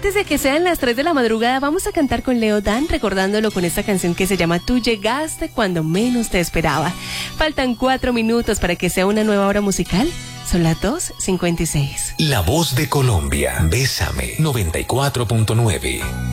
antes de que sean las 3 de la madrugada, vamos a cantar con Leo Dan, recordándolo con esta canción que se llama Tú llegaste cuando menos te esperaba. Faltan 4 minutos para que sea una nueva hora musical. Son las 2:56. La Voz de Colombia. Bésame 94.9.